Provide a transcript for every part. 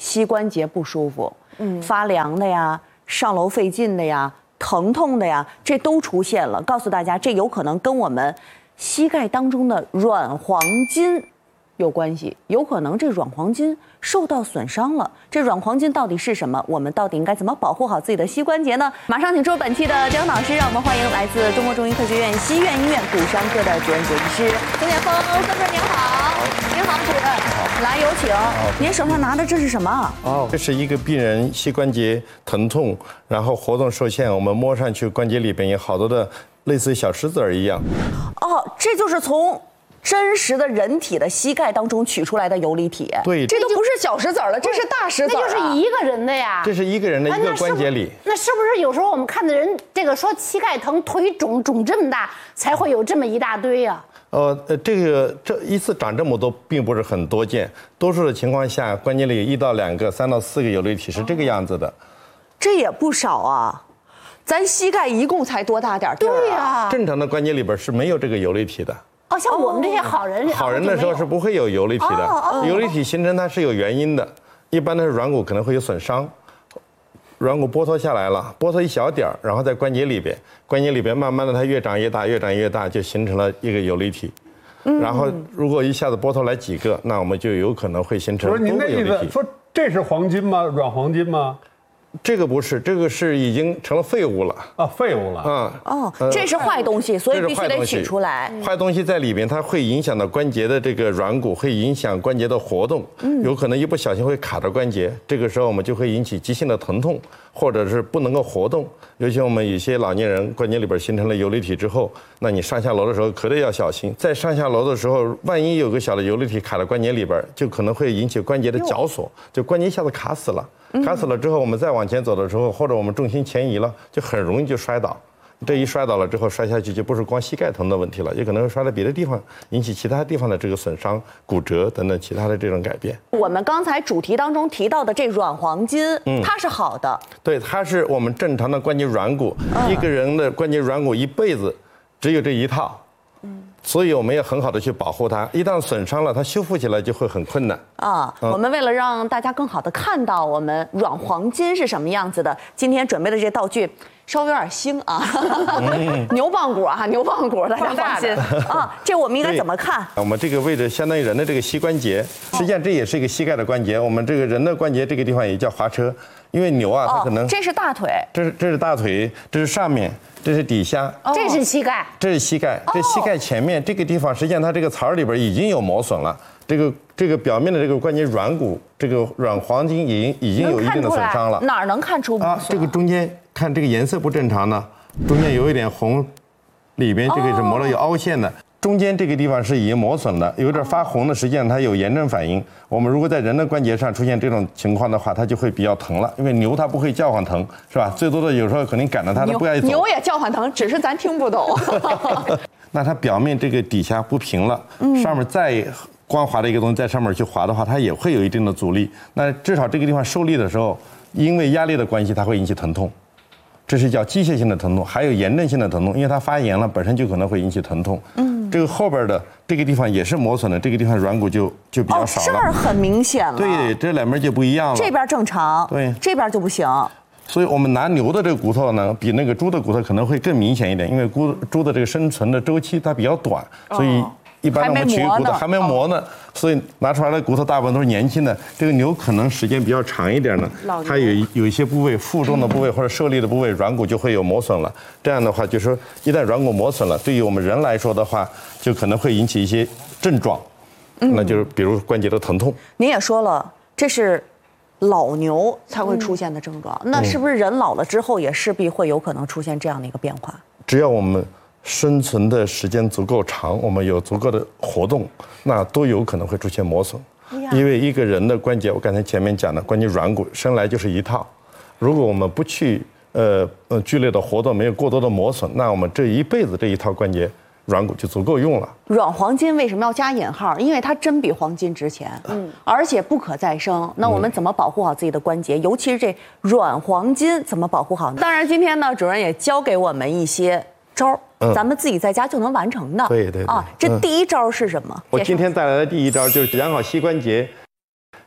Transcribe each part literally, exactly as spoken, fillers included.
膝关节不舒服，嗯，发凉的呀，上楼费劲的呀，疼痛的呀，这都出现了。告诉大家，这有可能跟我们膝盖当中的软黄筋有关系，有可能这软黄筋受到损伤了。这软黄筋到底是什么？我们到底应该怎么保护好自己的膝关节呢？马上请出本期的健康导师，让我们欢迎来自中国中医科学院西苑医院骨伤科的主任主治医师曾建峰曾主任，您好。您好，主任，来有请。您手上拿的这是什么？ 哦，这是一个病人膝关节疼痛，然后活动受限，我们摸上去关节里边有好多的类似于小石子儿一样。 哦，这就是从真实的人体的膝盖当中取出来的游离体。 对， 这都不是小石子儿了，这是大石子儿、啊。 那就是一个人的呀。 这是一个人的一个关节里。 那是不是有时候我们看的人，这个说膝盖疼、腿肿肿这么大，才会有这么一大堆呀、 啊？呃，这个这一次长这么多，并不是很多见。多数的情况下，关节里一到两个、三到四个游离体是这个样子的。 这也不少啊。咱膝盖一共才多大点地儿、啊？ 对呀、啊。 正常的关节里边是没有这个游离体的。 哦，像我们这些好人， 好人的时候是不会有游离体的。哦哦、游离体形成它是有原因的，一般的是软骨可能会有损伤，软骨剥脱下来了，剥脱一小点儿，然后在关节里边，关节里边慢慢的它越长越大，越长越大，就形成了一个游离体。嗯、然后如果一下子剥脱来几个，那我们就有可能会形成多个游离体。 不是您的意思说这是黄金吗？软黄金吗？ 这个不是，这个是已经成了废物了啊，废物了。 嗯， 哦，这是坏东西，所以必须得取出来。 坏东西在里边，它会影响到关节的这个软骨，会影响关节的活动，有可能一不小心会卡着关节，这个时候我们就会引起急性的疼痛，或者是不能够活动。尤其我们有些老年人关节里边形成了游离体之后，那你上下楼的时候可得要小心。在上下楼的时候，万一有个小的游离体卡在关节里边，就可能会引起关节的绞索，就关节一下子卡死了。卡死了之后，我们再往前走的时候，或者我们重心前移了，就很容易就摔倒。这一摔倒了之后，摔下去就不是光膝盖疼的问题了，也可能会摔到别的地方，引起其他地方的这个损伤、骨折等等其他的这种改变。 我们刚才主题当中提到的这软黄筋，嗯，它是好的。 对，它是我们正常的关节软骨，嗯、一个人的关节软骨一辈子只有这一套。嗯，所以我们要很好的去保护它，一旦损伤了，它修复起来就会很困难啊。嗯、我们为了让大家更好的看到我们软黄筋是什么样子的，今天准备的这道具稍微有点腥啊，嗯、牛棒骨啊，牛棒骨，大家放心啊。这我们应该怎么看？ 我们这个位置相当于人的这个膝关节，实际上这也是一个膝盖的关节。我们这个人的关节这个地方也叫滑车，因为牛啊，它可能、 哦、这是大腿， 这是这是大腿，这是上面。这是底下， 这是膝盖， 这是膝盖，这膝盖前面这个地方，实际上它这个槽里边已经有磨损了。这个这个表面的这个关节软骨，这个软黄筋已经已经有一定的损伤了。 哪儿能看出磨损？啊， 这个中间看这个颜色不正常呢，中间有一点红，里边这个是磨了有凹陷的。中间这个地方是已经磨损了，有点发红的，实际上它有炎症反应。我们如果在人的关节上出现这种情况的话，它就会比较疼了。因为牛它不会叫唤疼，是吧？最多的有时候可能赶着它，它不愿意走。 牛也叫唤疼，只是咱听不懂。 那它表面这个底下不平了，上面再光滑的一个东西在上面去滑的话，它也会有一定的阻力。那至少这个地方受力的时候，因为压力的关系，它会引起疼痛。这是叫机械性的疼痛，还有炎症性的疼痛，因为它发炎了，本身就可能会引起疼痛。嗯，这个后边的这个地方也是磨损的，这个地方软骨就就比较少了。 哦，这儿很明显了。 对，这两边就不一样了。 这边正常， 对， 这边就不行。 所以我们拿牛的这个骨头呢，比那个猪的骨头可能会更明显一点，因为猪猪的这个生存的周期它比较短，所以。一般我们取骨头还没磨呢，所以拿出来的骨头大部分都是年轻的。这个牛可能时间比较长一点呢，它有有一些部位负重的部位或者受力的部位，软骨就会有磨损了。这样的话，就是说一旦软骨磨损了，对于我们人来说的话，就可能会引起一些症状，那就是比如关节的疼痛。 您也说了，这是老牛才会出现的症状，那是不是人老了之后也势必会有可能出现这样的一个变化？ 只要我们生存的时间足够长，我们有足够的活动，那都有可能会出现磨损。因为一个人的关节，我刚才前面讲的关节软骨生来就是一套，如果我们不去呃呃剧烈的活动，没有过多的磨损，那我们这一辈子这一套关节软骨就足够用了。 软黄金为什么要加引号？因为它真比黄金值钱，嗯，而且不可再生。那我们怎么保护好自己的关节？尤其是这软黄金怎么保护好呢？当然，今天呢，主任也教给我们一些招儿。嗯、咱们自己在家就能完成的。 对对对啊，这第一招是什么？ 我今天带来的第一招就是养好膝关节，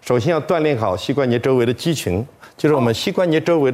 首先要锻炼好膝关节周围的肌群，就是我们膝关节周围的。